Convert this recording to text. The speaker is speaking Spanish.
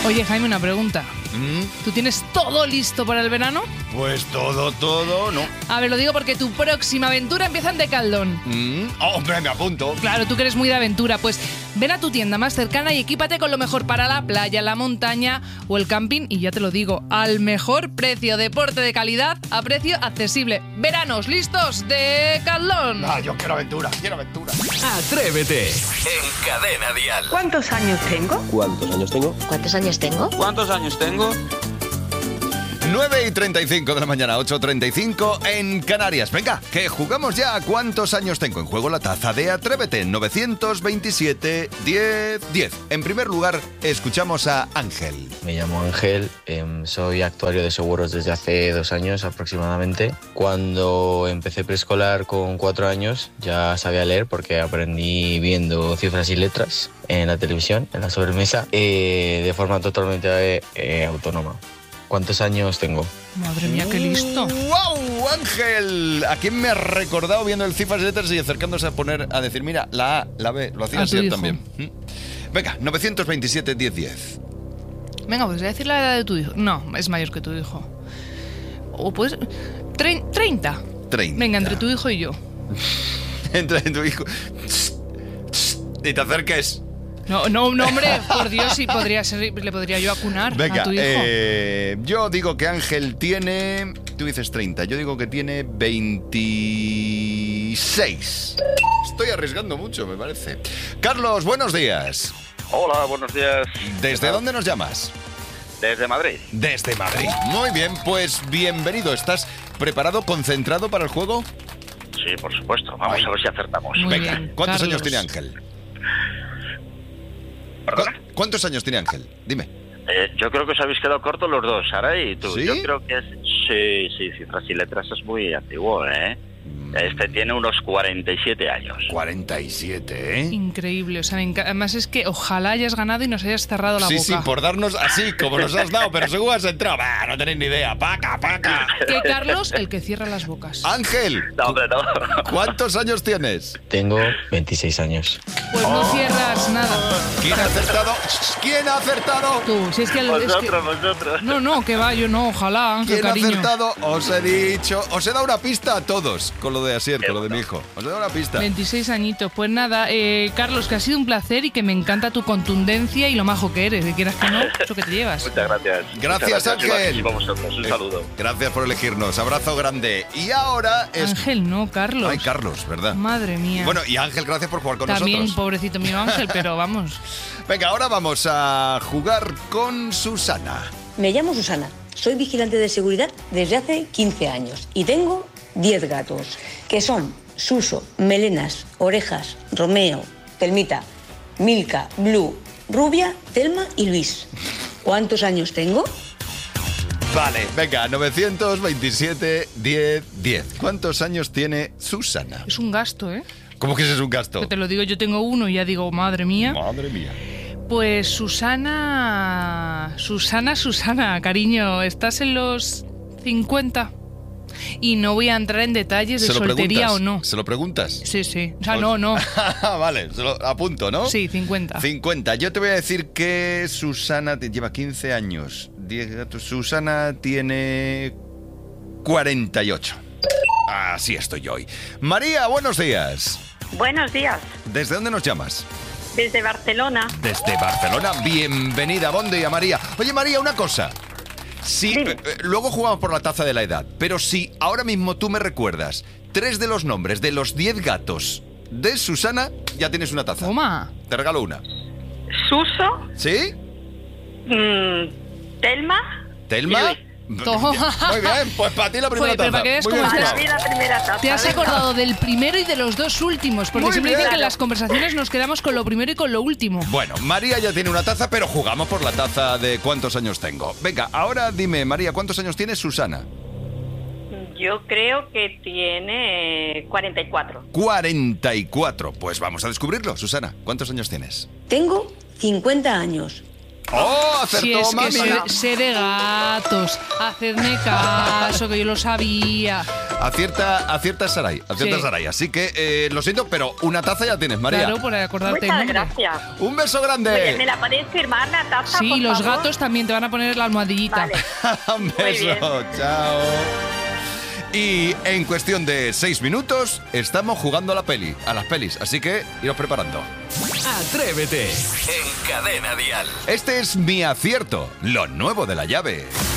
Oye, Jaime, una pregunta. ¿Tú tienes todo listo para el verano? Pues todo, no. A ver, lo digo porque tu próxima aventura empieza en Decathlon. Hombre, me apunto. Claro, tú que eres muy de aventura, pues ven a tu tienda más cercana y equípate con lo mejor para la playa, la montaña o el camping. Y ya te lo digo, al mejor precio, deporte de calidad a precio accesible. Veranos listos, Decathlon. Yo quiero aventura. Atrévete en Cadena Dial. ¿Cuántos años tengo? ¿Cuántos años tengo? ¿Cuántos años tengo? ¿Cuántos años tengo? 9:35 de la mañana, 8:35 en Canarias. Venga, que jugamos ya. ¿Cuántos años tengo? En juego la taza de Atrévete, 927 10 10. En primer lugar, escuchamos a Ángel. Me llamo Ángel, soy actuario de seguros desde hace 2 años aproximadamente. Cuando empecé preescolar con 4 años ya sabía leer porque aprendí viendo cifras y letras en la televisión, en la sobremesa, de forma totalmente autónoma. ¿Cuántos años tengo? Madre mía, qué listo. ¡Wow, Ángel! ¿A quién me has recordado viendo el cifras y letras y acercándose a decir, mira, la A, la B, lo hacía A así tu él hijo. también? Venga, 927 10 10. Venga, pues voy a decir la edad de tu hijo. No, es mayor que tu hijo. O pues... 30. 30. Venga, entre tu hijo y yo. Entre tu hijo. Y te acerques. No, hombre, por Dios, sí podría ser, le podría yo acunar Venga, a tu hijo. yo digo que Ángel tiene... Tú dices 30, yo digo que tiene 26. Estoy arriesgando mucho, me parece. Carlos, buenos días. Hola, buenos días. ¿Desde dónde nos llamas? Desde Madrid. Desde Madrid. Muy bien, pues bienvenido. ¿Estás preparado, concentrado para el juego? Sí, por supuesto. Vamos a ver si acertamos. Muy Venga, bien, ¿cuántos Carlos. años tiene Ángel? ¿Perdona? ¿Cuántos años tiene Ángel? Dime. Yo creo que os habéis quedado cortos los dos, Sara y tú. ¿Sí? Yo creo que es... Sí, cifras y letras es muy antiguo, ¿eh? Este tiene unos 47 años. 47, ¿eh? Increíble, o sea, además es que ojalá hayas ganado y nos hayas cerrado la boca. Sí, por darnos así, como nos has dado, pero según has entrado. No tenéis ni idea. Paca. Que Carlos, el que cierra las bocas. Ángel, No, hombre, no. ¿cuántos años tienes? Tengo 26 años. Pues no cierras nada. ¿Quién ha acertado? ¿Quién ha acertado? Tú, si es que... Vosotros. No, que va, yo no, ojalá, Ángel, ¿Quién ha cariño. acertado? Os he dicho, os he dado una pista a todos con lo de Asier, con lo de mi hijo. Os he dado una pista. 26 añitos. Pues nada, Carlos, que ha sido un placer y que me encanta tu contundencia y lo majo que eres. Que quieras que no, eso que te llevas. Muchas gracias. Gracias, Ángel. Y vosotros, un saludo. Gracias por elegirnos. Abrazo grande. Y ahora es... Ángel, no, Carlos. Ay, Carlos, ¿verdad? Madre mía. Bueno, y Ángel, gracias por jugar con También, nosotros. pobrecito mío Ángel, pero vamos. Venga, ahora vamos a jugar con Susana. Me llamo Susana, soy vigilante de seguridad desde hace 15 años y tengo 10 gatos, que son Suso, Melenas, Orejas, Romeo, Telmita, Milka, Blue, Rubia, Telma y Luis. ¿Cuántos años tengo? Vale, venga, 927 10 10. ¿Cuántos años tiene Susana? Es un gasto, ¿eh? ¿Cómo que ese es un gasto? Que te lo digo, yo tengo uno y ya digo, madre mía. Madre mía. Pues Susana, cariño, estás en los 50 y no voy a entrar en detalles de ¿Se lo soltería preguntas? o no. ¿Se lo preguntas? Sí. O sea, no. Vale, se lo apunto, ¿no? Sí, 50. 50. Yo te voy a decir que Susana lleva 15 años. 10 gatos. Susana tiene 48. Así estoy hoy. María, buenos días. Buenos días. ¿Desde dónde nos llamas? Desde Barcelona. Desde Barcelona. Bienvenida, bon día, María. Oye, María, una cosa. Sí, luego jugamos por la taza de la edad, pero si ahora mismo tú me recuerdas 3 de los nombres de los 10 gatos de Susana, ya tienes una taza. Toma. Te regalo una. Suso, ¿Sí? Telma. ¿Telma? Toma. Muy bien, pues para ti la primera Joder, pero taza. para que veas Muy cómo bien estás. jugado. La primera taza. Te has venga. acordado del primero y de los dos últimos, porque Muy siempre bien. dicen que en Claro. las conversaciones nos quedamos con lo primero y con lo último. Bueno, María ya tiene una taza, pero jugamos por la taza de cuántos años tengo. Venga, ahora dime, María, ¿cuántos años tiene Susana? Yo creo que tiene 44. 44. Pues vamos a descubrirlo, Susana. ¿Cuántos años tienes? Tengo 50 años. ¡Oh, Si acertó, es que mami! sé de gatos. Hacedme caso, que yo lo sabía. Acierta Saray, Sí. Saray. Así que lo siento, pero una taza ya tienes, María. Claro, por acordarte el Muchas nombre. gracias. Un beso Oye, ¿me grande. la podéis firmar la taza, Sí, por los favor? gatos también te van a poner la almohadillita. Vale. Un Muy bien. beso, chao. Y en cuestión de 6 minutos estamos jugando a las pelis, así que iros preparando. Atrévete en Cadena Dial. Este es mi acierto, lo nuevo de la llave.